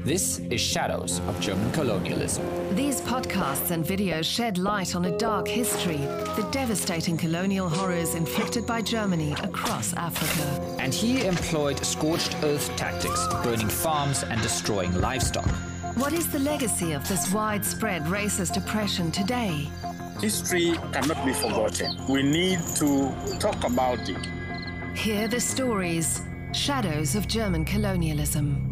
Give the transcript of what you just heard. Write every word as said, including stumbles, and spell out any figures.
This is Shadows of German Colonialism. These podcasts and videos shed light on a dark history, the devastating colonial horrors inflicted by Germany across Africa. And he employed scorched earth tactics, burning farms and destroying livestock. What is the legacy of this widespread racist oppression today? History cannot be forgotten. We need to talk about it. Hear the stories, Shadows of German Colonialism.